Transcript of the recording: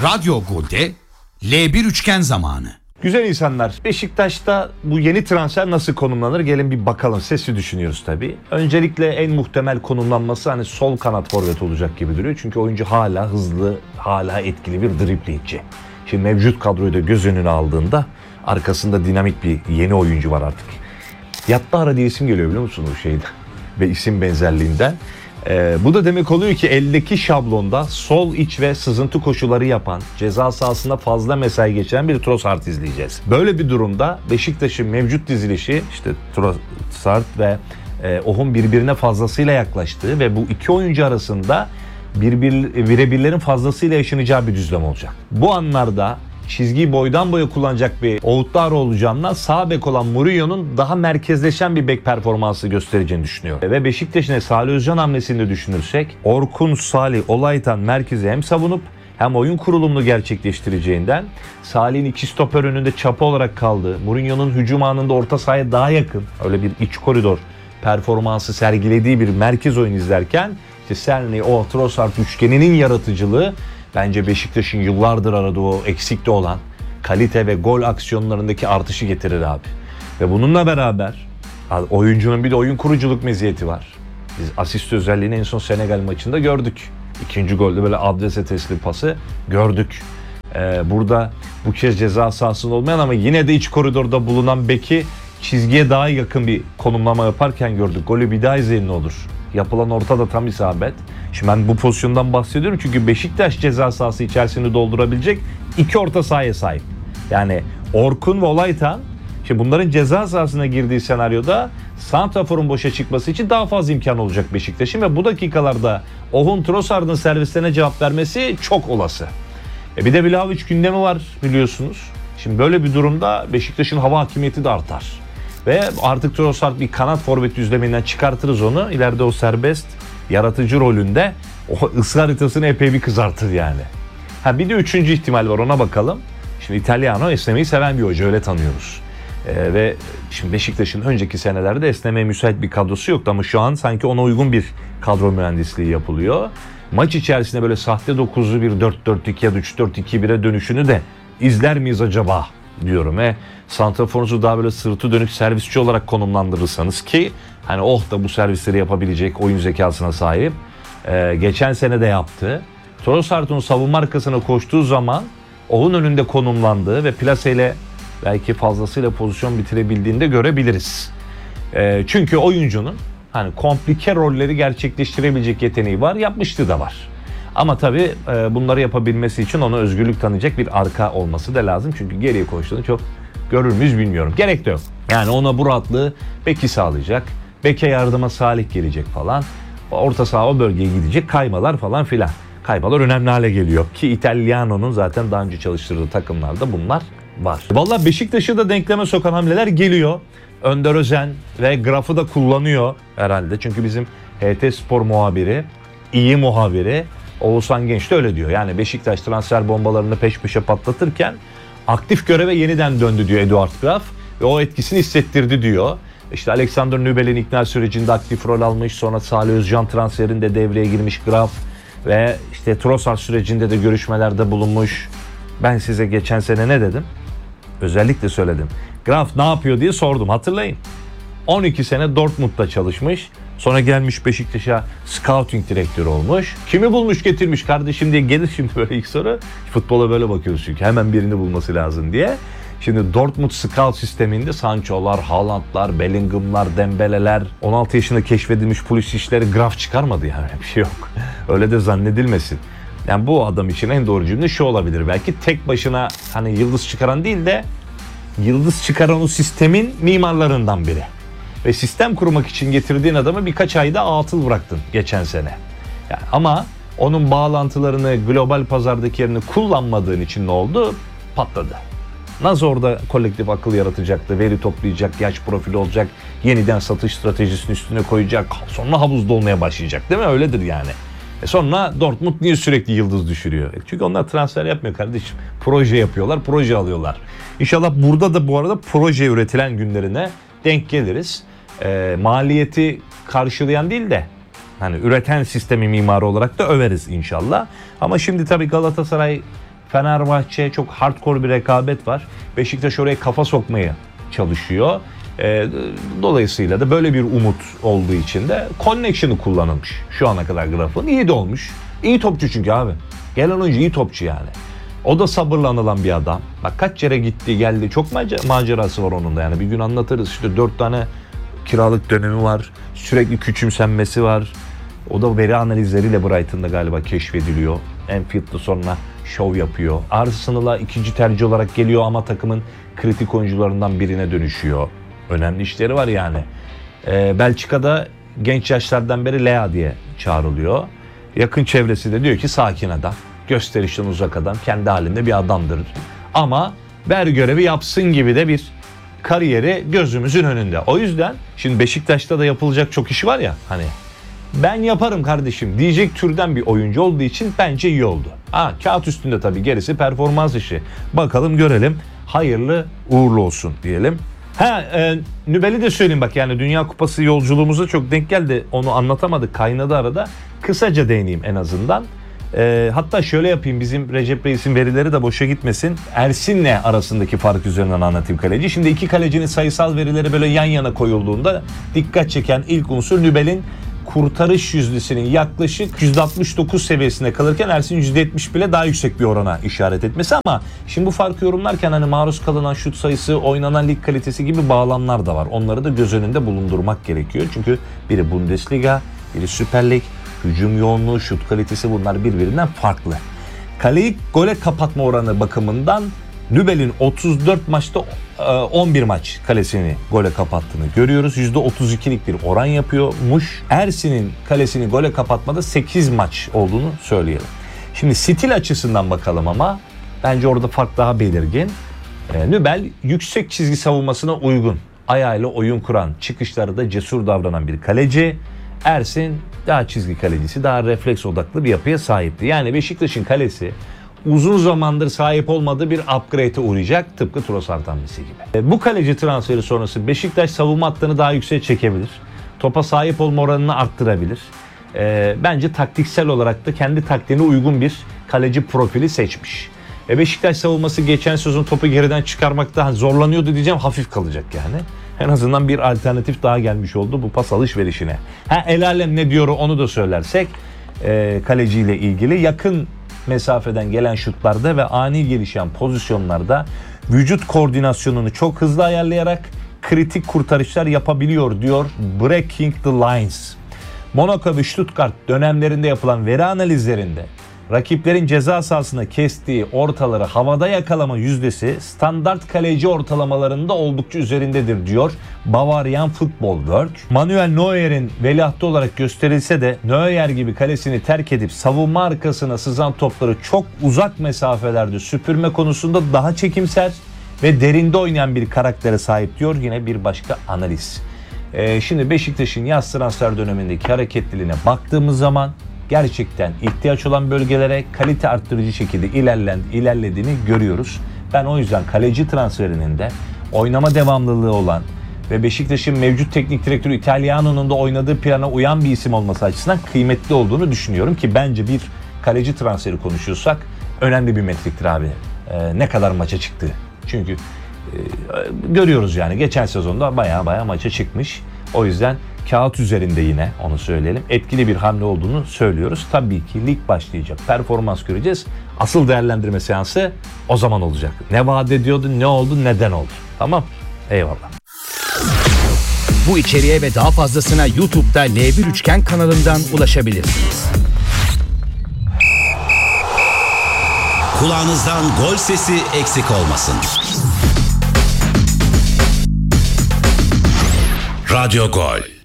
Radyo Gol'de L1 üçgen zamanı. Güzel insanlar, Beşiktaş'ta bu yeni transfer nasıl konumlanır? Gelin bir bakalım. Sesli düşünüyoruz tabii. Öncelikle en muhtemel konumlanması hani sol kanat forvet olacak gibi duruyor. Çünkü oyuncu hala hızlı, hala etkili bir driblingçi. Şimdi mevcut kadroyu da göz önüne aldığında arkasında dinamik bir yeni oyuncu var artık. Yattara diye isim geliyor biliyor musunuz o şeyden ve isim benzerliğinden. Bu da demek oluyor ki eldeki şablonda sol iç ve sızıntı koşuları yapan, ceza sahasında fazla mesai geçen bir Trossard izleyeceğiz. Böyle bir durumda Beşiktaş'ın mevcut dizilişi işte Trossard ve Ohun birbirine fazlasıyla yaklaştığı ve bu iki oyuncu arasında birebirlerin fazlasıyla yaşanacağı bir düzlem olacak. Bu anlarda çizgiyi boydan boya kullanacak bir Ouattara olacağından sağ bek olan Murillo'nun daha merkezleşen bir bek performansı göstereceğini düşünüyor. Ve Beşiktaş'ın Salih Özcan hamlesini de düşünürsek Orkun, Salih, Olaytan merkezi hem savunup hem oyun kurulumunu gerçekleştireceğinden Salih'in iki stoper önünde çapa olarak kaldığı, Mourinho'nun hücum anında orta sahaya daha yakın öyle bir iç koridor performansı sergilediği bir merkez oyun izlerken işte Cerny, Trossard üçgeninin yaratıcılığı bence Beşiktaş'ın yıllardır aradığı o eksikte olan kalite ve gol aksiyonlarındaki artışı getirir abi. Ve bununla beraber oyuncunun bir de oyun kuruculuk meziyeti var. Biz asist özelliğini en son Senegal maçında gördük. İkinci golde böyle adrese teslim pası gördük. Burada bu kez ceza sahasında olmayan ama yine de iç koridorda bulunan beki çizgiye daha yakın bir konumlama yaparken gördük. Golü bir daha izleyin ne olur. Yapılan orta da tam isabet. Şimdi ben bu pozisyondan bahsediyorum çünkü Beşiktaş ceza sahası içerisini doldurabilecek iki orta sahaya sahip. Yani Orkun ve Olaytan. Şimdi bunların ceza sahasına girdiği senaryoda santraforun boşa çıkması için daha fazla imkan olacak Beşiktaş'ın ve bu dakikalarda Ohun Trossard'ın servislerine cevap vermesi çok olası. Bir de Vlahovic gündemi var biliyorsunuz. Şimdi böyle bir durumda Beşiktaş'ın hava hakimiyeti de artar. Ve artık Trossard bir kanat forvet düzleminden çıkartırız onu. İleride o serbest yaratıcı rolünde o ısı haritasını epey bir kızartır yani. Bir de üçüncü ihtimal var, ona bakalım. Şimdi Italiano esnemeyi seven bir hoca, öyle tanıyoruz. Ve şimdi Beşiktaş'ın önceki senelerde esnemeye müsait bir kadrosu yoktu ama şu an sanki ona uygun bir kadro mühendisliği yapılıyor. Maç içerisinde böyle sahte 9'lu bir 4-4-2 ya da 3-4-2-1'e dönüşünü de izler miyiz acaba diyorum. Santraforunuzu daha böyle sırtı dönük servisçi olarak konumlandırırsanız ki hani da bu servisleri yapabilecek oyun zekasına sahip. Geçen sene de yaptı. Trossard'ın savunma arkasına koştuğu zaman Oh'un önünde konumlandığı ve plaseyle belki fazlasıyla pozisyon bitirebildiğini de görebiliriz. Çünkü oyuncunun hani komplike rolleri gerçekleştirebilecek yeteneği var, yapmışlığı da var. Ama tabii bunları yapabilmesi için ona özgürlük tanıyacak bir arka olması da lazım. Çünkü geriye koştuğunu çok görür müyüz bilmiyorum. Gerek de yok. Yani ona bu rahatlığı beki sağlayacak. Beke yardıma Salih gelecek falan. Orta saha o bölgeye gidecek. Kaymalar falan filan. Kaymalar önemli hale geliyor. Ki Italiano'nun zaten daha önce çalıştırdığı takımlarda bunlar var. Vallahi Beşiktaş'ı da denkleme sokan hamleler geliyor. Önder Özen ve Graf'ı da kullanıyor herhalde. Çünkü bizim HT Spor muhabiri, iyi muhabiri Oğuzhan Genç de öyle diyor. Yani Beşiktaş transfer bombalarını peş peşe patlatırken aktif göreve yeniden döndü diyor Eduard Graf ve o etkisini hissettirdi diyor. İşte Alexander Nübel'in ikna sürecinde aktif rol almış, sonra Salih Özcan transferinde devreye girmiş Graf ve işte Trossard sürecinde de görüşmelerde bulunmuş. Ben size geçen sene ne dedim? Özellikle söyledim. Graf ne yapıyor diye sordum, hatırlayın. 12 sene Dortmund'da çalışmış. Sonra gelmiş Beşiktaş'a scouting direktörü olmuş. Kimi bulmuş getirmiş kardeşim diye gelir şimdi böyle ilk soru. Futbola böyle bakıyoruz çünkü hemen birini bulması lazım diye. Şimdi Dortmund scout sisteminde Sancho'lar, Haaland'lar, Bellingham'lar, Dembele'ler, 16 yaşında keşfedilmiş Pulisic'leri Graf çıkarmadı yani, bir şey yok. Öyle de zannedilmesin. Yani bu adam için en doğru cümle şu olabilir belki, tek başına hani yıldız çıkaran değil de yıldız çıkaran o sistemin mimarlarından biri. Ve sistem kurmak için getirdiğin adamı birkaç ayda atıl bıraktın geçen sene. Yani ama onun bağlantılarını, global pazardaki yerini kullanmadığın için ne oldu? Patladı. Nasıl orada kolektif akıl yaratacaktı, veri toplayacak, yaş profili olacak, yeniden satış stratejisinin üstüne koyacak, sonra havuzda olmaya başlayacak değil mi? Öyledir yani. Sonra Dortmund niye sürekli yıldız düşürüyor? Çünkü onlar transfer yapmıyor kardeşim. Proje yapıyorlar, proje alıyorlar. İnşallah burada da bu arada proje üretilen günlerine denk geliriz. Maliyeti karşılayan değil de hani üreten sistemi mimarı olarak da överiz inşallah. Ama şimdi tabii Galatasaray Fenerbahçe çok hardcore bir rekabet var. Beşiktaş oraya kafa sokmaya çalışıyor. Dolayısıyla da böyle bir umut olduğu için de connection'ı kullanılmış. Şu ana kadar grafiğin iyi de olmuş. İyi topçu çünkü abi. Gelen oyuncu iyi topçu yani. O da sabırla anılan bir adam. Bak kaç yere gitti geldi. Çok macerası var onun da yani. Bir gün anlatırız. İşte 4 tane kiralık dönemi var. Sürekli küçümsenmesi var. O da veri analizleriyle Brighton'da galiba keşfediliyor. Enfield'da sonra şov yapıyor. Arsenal'a ikinci tercih olarak geliyor ama takımın kritik oyuncularından birine dönüşüyor. Önemli işleri var yani. Belçika'da genç yaşlardan beri Lea diye çağrılıyor. Yakın çevresi de diyor ki sakin adam. Gösterişten uzak adam. Kendi halinde bir adamdır. Ama ver görevi yapsın gibi de bir kariyeri gözümüzün önünde. O yüzden şimdi Beşiktaş'ta da yapılacak çok iş var ya hani. Ben yaparım kardeşim diyecek türden bir oyuncu olduğu için bence iyi oldu. Kağıt üstünde tabii gerisi performans işi. Bakalım görelim. Hayırlı uğurlu olsun diyelim. Nübel'i de söyleyeyim bak yani Dünya Kupası yolculuğumuza çok denk geldi. Onu anlatamadık kaynadı arada. Kısaca değineyim en azından. Hatta şöyle yapayım bizim Recep Reis'in verileri de boşa gitmesin. Ersin'le arasındaki fark üzerinden anlatayım kaleci. Şimdi iki kalecinin sayısal verileri böyle yan yana koyulduğunda dikkat çeken ilk unsur Nübel'in kurtarış yüzdesinin yaklaşık %69 seviyesinde kalırken Ersin %70 bile daha yüksek bir orana işaret etmesi ama şimdi bu farkı yorumlarken hani maruz kalınan şut sayısı, oynanan lig kalitesi gibi bağlamlar da var. Onları da göz önünde bulundurmak gerekiyor. Çünkü biri Bundesliga, biri Süper Lig, hücum yoğunluğu, şut kalitesi bunlar birbirinden farklı. Kaleyi gole kapatma oranı bakımından Nübel'in 34 maçta 11 maç kalesini gole kapattığını görüyoruz. %32'lik bir oran yapıyormuş. Ersin'in kalesini gole kapatmada 8 maç olduğunu söyleyelim. Şimdi stil açısından bakalım ama bence orada fark daha belirgin. Nübel yüksek çizgi savunmasına uygun. Ayağıyla oyun kuran, çıkışları da cesur davranan bir kaleci. Ersin daha çizgi kalecisi, daha refleks odaklı bir yapıya sahipti. Yani Beşiktaş'ın kalesi uzun zamandır sahip olmadığı bir upgrade'e uğrayacak tıpkı Trossard hamlesi gibi. Bu kaleci transferi sonrası Beşiktaş savunma hattını daha yükseğe çekebilir. Topa sahip olma oranını arttırabilir. Bence taktiksel olarak da kendi taktiğine uygun bir kaleci profili seçmiş. Beşiktaş savunması geçen sezon topu geriden çıkarmakta zorlanıyordu diyeceğim, hafif kalacak yani. En azından bir alternatif daha gelmiş oldu bu pas alışverişine. El alem ne diyor onu da söylersek kaleciyle ilgili yakın mesafeden gelen şutlarda ve ani gelişen pozisyonlarda vücut koordinasyonunu çok hızlı ayarlayarak kritik kurtarışlar yapabiliyor diyor Breaking the Lines. Monaco ve Stuttgart dönemlerinde yapılan veri analizlerinde rakiplerin ceza sahasına kestiği ortaları havada yakalama yüzdesi standart kaleci ortalamalarında oldukça üzerindedir diyor Bavarian Football World. Manuel Neuer'in veliahtı olarak gösterilse de Neuer gibi kalesini terk edip savunma arkasına sızan topları çok uzak mesafelerde süpürme konusunda daha çekimser ve derinde oynayan bir karaktere sahip diyor yine bir başka analiz. Şimdi Beşiktaş'ın yaz transfer dönemindeki hareketliliğine baktığımız zaman gerçekten ihtiyaç olan bölgelere kalite arttırıcı şekilde ilerlediğini görüyoruz. Ben o yüzden kaleci transferinin de oynama devamlılığı olan ve Beşiktaş'ın mevcut teknik direktörü Italiano'nun da oynadığı plana uyan bir isim olması açısından kıymetli olduğunu düşünüyorum ki bence bir kaleci transferi konuşuyorsak önemli bir metriktir abi. Ne kadar maça çıktı. Çünkü görüyoruz yani geçen sezonda baya maça çıkmış. O yüzden kağıt üzerinde yine onu söyleyelim. Etkili bir hamle olduğunu söylüyoruz. Tabii ki lig başlayacak. Performans göreceğiz. Asıl değerlendirme seansı o zaman olacak. Ne vaat ediyordu, ne oldu, neden oldu? Tamam. Eyvallah. Bu içeriğe ve daha fazlasına YouTube'da L1 Üçgen kanalından ulaşabilirsiniz. Kulağınızdan gol sesi eksik olmasın. Radyo Gol.